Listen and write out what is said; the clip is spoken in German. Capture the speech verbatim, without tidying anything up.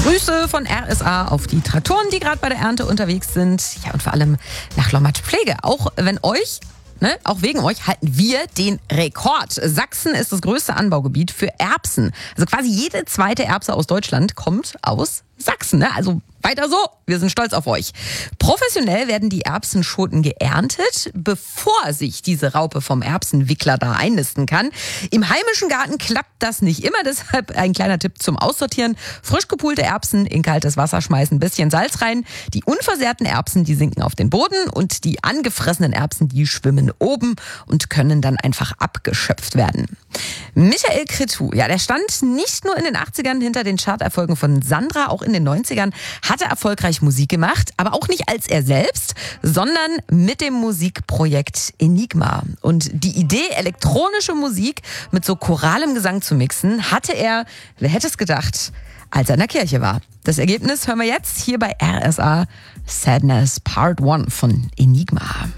Grüße von R S A auf die Traktoren, die gerade bei der Ernte unterwegs sind. Ja, und vor allem nach Lommatz-Pflege. Auch wenn euch, ne, auch wegen euch, halten wir den Rekord. Sachsen ist das größte Anbaugebiet für Erbsen. Also quasi jede zweite Erbse aus Deutschland kommt aus Sachsen. Ne? Also weiter so, wir sind stolz auf euch. Professionell werden die Erbsenschoten geerntet, bevor sich diese Raupe vom Erbsenwickler da einnisten kann. Im heimischen Garten klappt das nicht immer, deshalb ein kleiner Tipp zum Aussortieren. Frisch gepulte Erbsen in kaltes Wasser schmeißen, ein bisschen Salz rein. Die unversehrten Erbsen, die sinken auf den Boden und die angefressenen Erbsen, die schwimmen oben und können dann einfach abgeschöpft werden. Michael Cretu, ja, der stand nicht nur in den achtzigern hinter den Charterfolgen von Sandra, auch in den neunzigern hat er erfolgreich Musik gemacht, aber auch nicht als er selbst, sondern mit dem Musikprojekt Enigma. Und die Idee, elektronische Musik mit so choralem Gesang zu mixen, hatte er, wer hätte es gedacht, als er in der Kirche war. Das Ergebnis hören wir jetzt hier bei R S A. Sadness Part eins von Enigma.